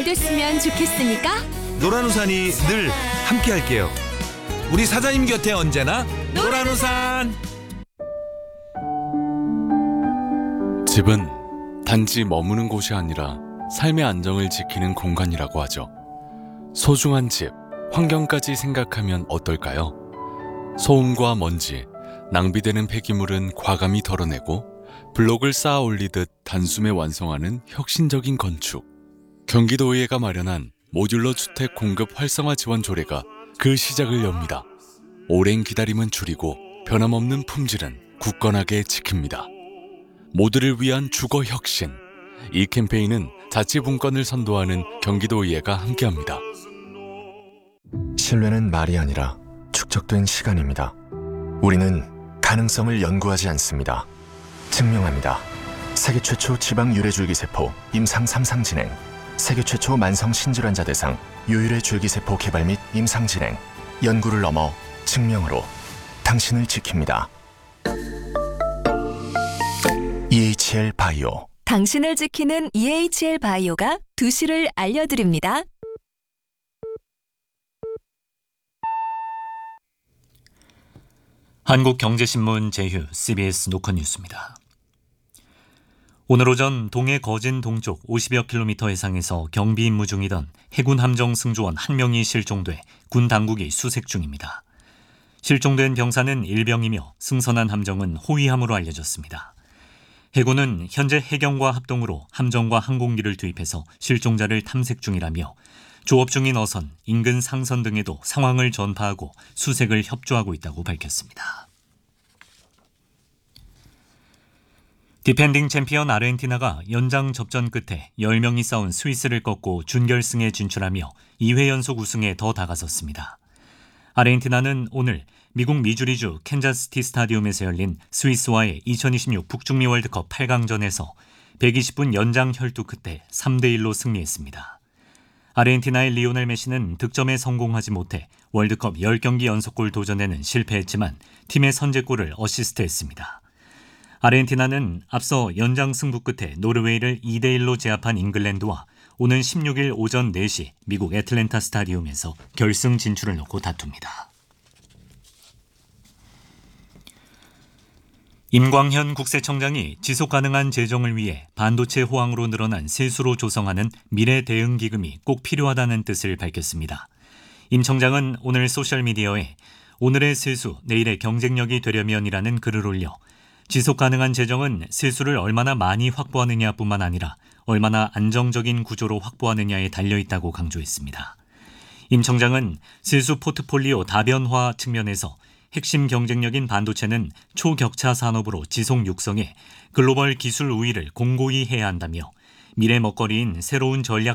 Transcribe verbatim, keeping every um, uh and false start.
됐으면 좋겠으니까 노란우산이 늘 함께할게요. 우리 사장님 곁에 언제나 노란우산. 집은 단지 머무는 곳이 아니라 삶의 안정을 지키는 공간이라고 하죠. 소중한 집, 환경까지 생각하면 어떨까요? 소음과 먼지, 낭비되는 폐기물은 과감히 덜어내고 블록을 쌓아 올리듯 단숨에 완성하는 혁신적인 건축. 경기도의회가 마련한 모듈러 주택 공급 활성화 지원 조례가 그 시작을 엽니다. 오랜 기다림은 줄이고 변함없는 품질은 굳건하게 지킵니다. 모두를 위한 주거 혁신. 이 캠페인은 자치분권을 선도하는 경기도의회가 함께합니다. 신뢰는 말이 아니라 축적된 시간입니다. 우리는 가능성을 연구하지 않습니다. 증명합니다. 세계 최초 지방 유래줄기세포 임상 삼 상 진행, 세계 최초 만성 신질환자 대상 유일의 줄기세포 개발 및 임상 진행, 연구를 넘어 증명으로 당신을 지킵니다. 이에이치엘 바이오. 당신을 지키는 이에이치엘 바이오가 두 시를 알려드립니다. 한국경제신문 제휴 씨비에스 노컷뉴스입니다. 오늘 오전 동해 거진 동쪽 오십여 킬로미터 해상에서 경비 임무 중이던 해군 함정 승조원 한 명이 실종돼 군 당국이 수색 중입니다. 실종된 병사는 일병이며 승선한 함정은 호위함으로 알려졌습니다. 해군은 현재 해경과 합동으로 함정과 항공기를 투입해서 실종자를 탐색 중이라며 조업 중인 어선, 인근 상선 등에도 상황을 전파하고 수색을 협조하고 있다고 밝혔습니다. 디펜딩 챔피언 아르헨티나가 연장 접전 끝에 열 명이 싸운 스위스를 꺾고 준결승에 진출하며 이 회 연속 우승에 더 다가섰습니다. 아르헨티나는 오늘 미국 미주리주 캔자스시티 스타디움에서 열린 스위스와의 이천이십육 북중미 월드컵 팔 강전에서 백이십 분 연장 혈투 끝에 삼 대 일로 승리했습니다. 아르헨티나의 리오넬 메시는 득점에 성공하지 못해 월드컵 십 경기 연속골 도전에는 실패했지만 팀의 선제골을 어시스트했습니다. 아르헨티나는 앞서 연장 승부 끝에 노르웨이를 이 대 일로 제압한 잉글랜드와 오는 십육 일 오전 네 시 미국 애틀랜타 스타디움에서 결승 진출을 놓고 다툽니다. 임광현 국세청장이 지속가능한 재정을 위해 반도체 호황으로 늘어난 세수로 조성하는 미래대응기금이 꼭 필요하다는 뜻을 밝혔습니다. 임 청장은 오늘 소셜미디어에 오늘의 세수, 내일의 경쟁력이 되려면이라는 글을 올려 지속가능한 재정은 세수를 얼마나 많이 확보하느냐뿐만 아니라 얼마나 안정적인 구조로 확보하느냐에 달려있다고 강조했습니다. 임 청장은 세수 포트폴리오 다변화 측면에서 핵심 경쟁력인 반도체는 초격차 산업으로 지속 육성해 글로벌 기술 우위를 공고히 해야 한다며 미래 먹거리인 새로운 전략